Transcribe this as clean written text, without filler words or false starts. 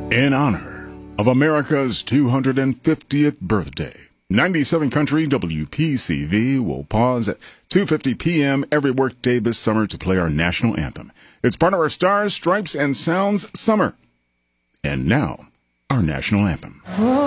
In honor of America's 250th birthday, 97 Country WPCV will pause at 2:50 p.m. every workday this summer to play our national anthem. It's part of our Stars, Stripes, and Sounds summer. And now, our national anthem.